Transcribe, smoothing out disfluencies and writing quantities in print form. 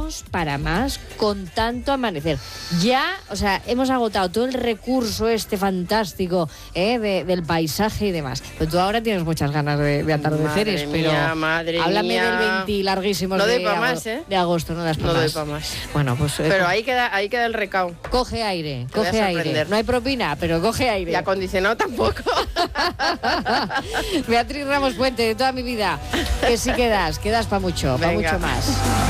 vamos para más con tanto amanecer. Ya, o sea, hemos agotado todo el recurso fantástico del paisaje y demás. Pero tú ahora tienes muchas ganas de atardeceres, pero háblame del 20 larguísimos de agosto, no das para más. No doy para más. Bueno, pues... Pero ahí queda el recao. Coge aire. No hay propina, pero coge aire. Y acondicionado tampoco. Beatriz Ramos Puente, de toda mi vida, que sí quedas para mucho más.